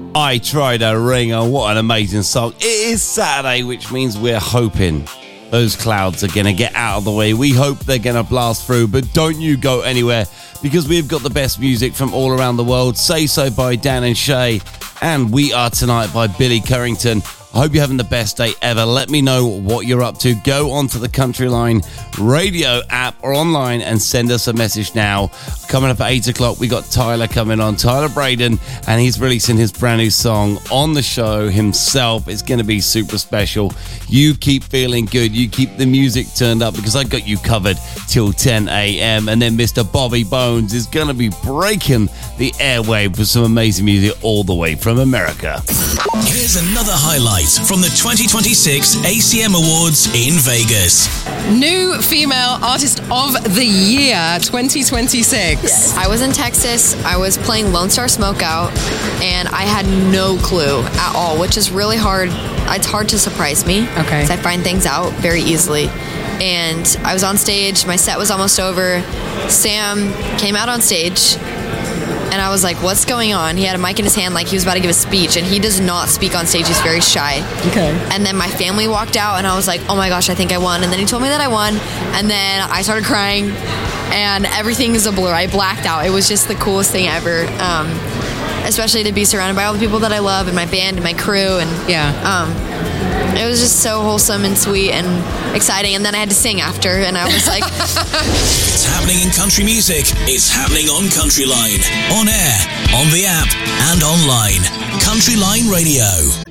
I Tried a Ringer. What an amazing song. It is Saturday, which means we're hoping those clouds are going to get out of the way. We hope they're going to blast through, but don't you go anywhere, because we've got the best music from all around the world. Say So by Dan and Shay, and We Are Tonight by Billy Currington. I hope you're having the best day ever. Let me know what you're up to. Go onto the Countryline radio app or online and send us a message now. Coming up at 8 o'clock, we got Tyler coming on, Tyler Braden, and he's releasing his brand new song on the show himself. It's going to be super special. You keep feeling good. You keep the music turned up, because I got you covered till 10 a.m. And then Mr. Bobby Bones is going to be breaking the airwave with some amazing music all the way from America. Here's another highlight from the 2026 ACM Awards in Vegas. New Female Artist of the Year 2026. Yes. I was in Texas. I was playing Lone Star Smokeout, and I had no clue at all, which is really hard. It's hard to surprise me. Okay. Because I find things out very easily. And I was on stage. My set was almost over. Sam came out on stage, and I was like, what's going on? He had a mic in his hand like he was about to give a speech, and he does not speak on stage. He's very shy. Okay. And then my family walked out, and I was like, oh my gosh, I think I won. And then he told me that I won, and then I started crying, and everything is a blur. I blacked out. It was just the coolest thing ever, especially to be surrounded by all the people that I love, and my band and my crew. And it was just so wholesome and sweet and exciting. And then I had to sing after, and I was like... It's happening in country music. It's happening on Countryline. On air, on the app, and online. Countryline Radio.